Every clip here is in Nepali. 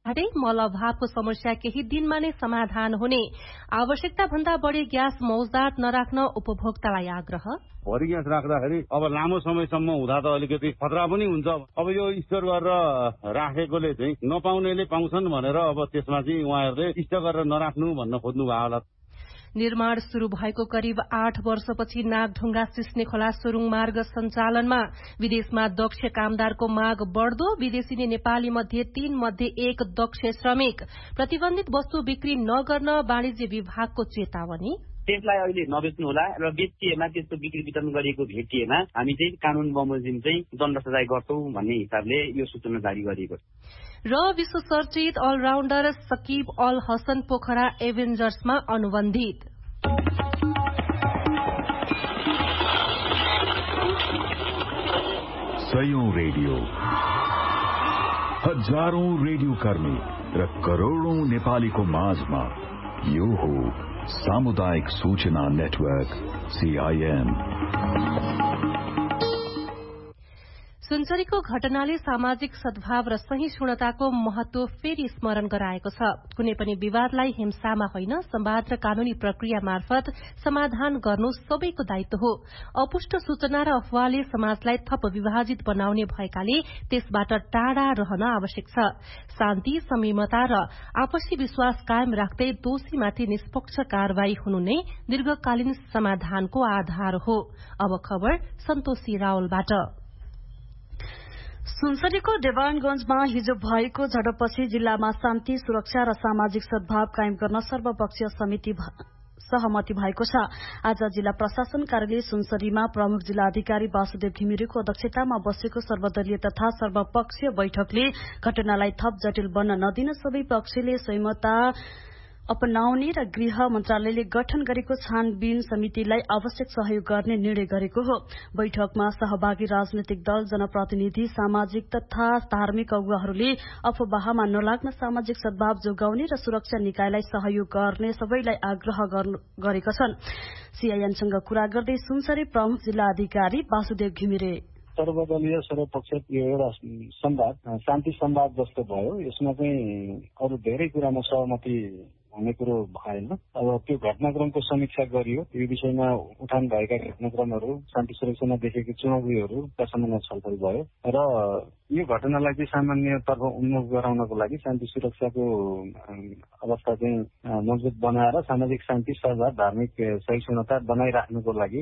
मल अभावको समस्या केही दिनमा नै समाधान हुने, आवश्यकता भन्दा बढ़ी ग्यास मौजदात नराख्न उपभोक्तालाई आग्रह। भरि ग्यास राख्दाखेरि अब लामो समयसम्म हुँदा त अलिकति खतरा पनि हुन्छ। अब यो स्टोर गरेर राखेकोले चाहिँ नपाउनेले पाउँछन् भनेर अब त्यसमा चाहिँ उहाँहरूले स्टोर गरेर नराख्नु भन्न खोज्नु भयो होला। निर्माण शुरू भएको करिब 8 वर्षपछि नागढुङ्गा सिस्ने खोला सुरुङ मार्ग सञ्चालनमा विदेशमा दक्ष कामदारको माग बढ़दो, विदेशी नेपाली मध्ये 3 मध्ये 1 दक्ष श्रमिक। प्रतिबन्धित वस्तु बिक्री नगर्न वाणिज्य विभागको चेतावनी। त्यसलाई अहिले नबेच्नु होला र बेचिएमा त्यस्तो बिक्री वितरण गरिएको भेटिएमा हामी चाहिँ कानून बमोजिम चाहिँ दण्ड सजाय गर्छौं भन्ने हिसाबले यो सूचना जारी गरिएको छ। र विश्व चर्चित अलराउन्डर सकिब अल हसन पोखरा एभेन्जर्समा अनुबन्धित। सयौं रेडियो, हजारौं रेडियो कर्मी र करोड़ौं नेपालीको माझमा यो हो सामुदायिक सूचना नेटवर्क CIN। सुनसरीको घटनाले सामाजिक सद्भाव र सहिष्णुताको महत्व फेरि स्मरण गराएको छ। कुनै पनि विवादलाई हिंसामा होइन, संवाद र कानूनी प्रक्रिया मार्फत समाधान गर्नु सबैको दायित्व हो। अपुष्ट सूचना र अफवाहले समाजलाई थप विभाजित बनाउने भएकाले त्यसबाट टाढा रहन आवश्यक छ। शान्ति, संयमता र आपसी विश्वास कायम राख्दै दोषीमाथि निष्पक्ष कार्यवाही हुनु नै दीर्घकालीन समाधानको आधार हो। अब खबर सन्तोषी रावलबाट। सुनसरीको देवानगंजमा हिजो भएको झडपपछि जिल्लामा शान्ति, सुरक्षा र सामाजिक सद्भाव कायम गर्न सर्वपक्षीय सहमति भएको छ। आज जिल्ला प्रशासन कार्यालय सुनसरीमा प्रमुख जिल्ला अधिकारी वासुदेव घिमिरेको अध्यक्षतामा बसेको सर्वदलीय तथा सर्वपक्षीय बैठकले घटनालाई थप जटिल बन्न नदिन सबै पक्षले संयमता अपनाउने र गृह मन्त्रालयले गठन गरेको छानबिन समितिलाई आवश्यक सहयोग गर्ने निर्णय गरेको हो। बैठकमा सहभागी राजनैतिक दल, जनप्रतिनिधि, सामाजिक तथा धार्मिक अगुवाहरूले अफवाहमा नलाग्न सामाजिक सद्भाव जोगाउने र सुरक्षा निकायलाई सहयोग गर्ने सबैलाई आग्रह गरेका छन्। CINसँग कुरा गर्दै सुनसरी प्रमुख जिल्ला अधिकारी वासुदेव घिमिरे सर्वदलीय सर्वपक्षीय एउटा संवाद, शान्ति संवाद जस्तो भयो। यसमा चाहिँ अरू धेरै कुरामा सहमति हुने कुरो भएन। अब त्यो घटनाक्रमको समीक्षा गरियो, यो विषयमा उठान भएका घटनाक्रमहरू, शान्ति सुरक्षामा देखेको चुनौतीहरूका सम्बन्धमा छलफल भयो र यो घटनालाई चाहिँ सामान्यतर्फ उन्मुख गराउनको लागि शान्ति सुरक्षाको अवस्था चाहिँ मजबुत बनाएर सामाजिक शान्ति, सद्भाव, धार्मिक सहिष्णुता बनाइराख्नुको लागि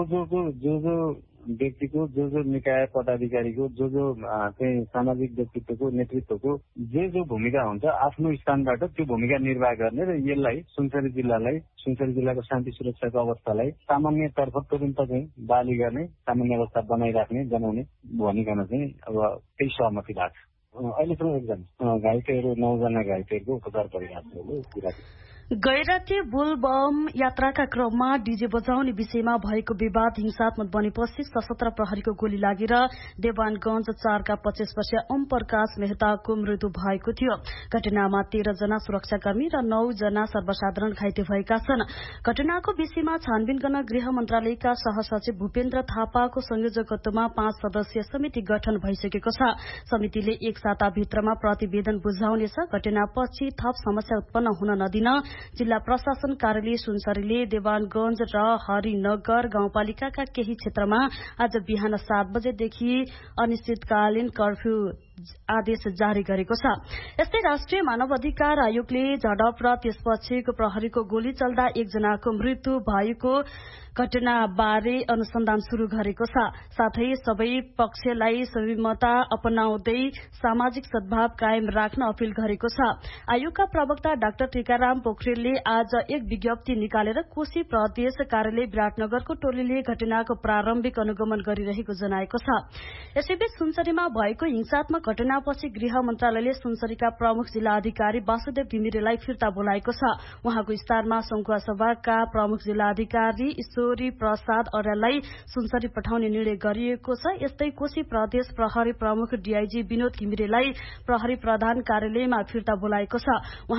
जो व्यक्तिको, जो निकाय पदाधिकारीको, जो चाहिँ सामाजिक व्यक्तित्वको, नेतृत्वको जो भूमिका हुन्छ आफ्नो स्थानबाट त्यो भूमिका निर्वाह गर्ने र यसलाई सुनसरी जिल्लाको शान्ति सुरक्षाको अवस्थालाई सामान्यतर्फ तुरन्त चाहिँ बहाली गर्ने, सामान्य अवस्था बनाइराख्ने, बनाउने भनिकन चाहिँ अब त्यही सहमति भएको छ। अहिलेसम्म एकजना घाइतेहरू, 9 जना घाइतेहरूको उपचार गरिरहेको कुरा। गैराती बुलबम यात्राका क्रममा डीजे बजाउने विषयमा भएको विवाद हिंसात्मक बनेपछि सशस्त्र प्रहरीको गोली लागेर देवानगंज 4 का 25 वर्षीय ओम प्रकाश मेहताको मृत्यु भएको थियो। घटनामा 13 जना सुरक्षाकर्मी र 9 जना सर्वसाधारण घाइते भएका छन्। घटनाको विषयमा छानबिन गर्न गृह मन्त्रालयका सहसचिव भूपेन्द्र थापाको संयोजकत्वमा 5 सदस्यीय समिति गठन भइसकेको छ। समितिले 1 साताभित्रमा प्रतिवेदन बुझाउनेछ। घटनापछि थप समस्या उत्पन्न हुन नदिन जिल्ला प्रशासन कार्यालय सुनसरीले देवानगंज र हरिनगर गाउँपालिकाका केही क्षेत्रमा आज बिहान 7 बजेदेखि अनिश्चितकालीन कर्फ्यू आदेश जारी गरेको छ। यस्तै राष्ट्रिय मानव अधिकार आयोगले झडप र त्यसपछिको प्रहरीको गोली चल्दा 1 जनाको मृत्यु भएको घटनाबारे अनुसन्धान शुरू गरेको छ। साथै सबै पक्षलाई संयमता अपनाउँदै सामाजिक सद्भाव कायम राख्न अपील गरेको छ। आयोगका प्रवक्ता डाक्टर टीकाराम पोखरेलले आज एक विज्ञप्ति निकालेर कोशी प्रदेश कार्यालय विराटनगरको टोलीले घटनाको प्रारम्भिक अनुगमन गरिरहेको जनाएको छ। यसैबीच सुनसरीमा भएको हिंसात्मक घटनापछि गृह मन्त्रालयले सुनसरीका प्रमुख जिल्ला अधिकारी वासुदेव घिमिरेलाई फिर्ता बोलाएको छ। उहाँको स्थानमा संखुवा सभाका प्रमुख जिल्ला अधिकारी ईश्वरी प्रसाद अर्याललाई सुनसरी पठाउने निर्णय गरिएको छ। यस्तै कोशी प्रदेश प्रहरी प्रमुख डीआईजी विनोद घिमिरेलाई प्रहरी प्रधान कार्यालयमा फिर्ता बोलाएको छ।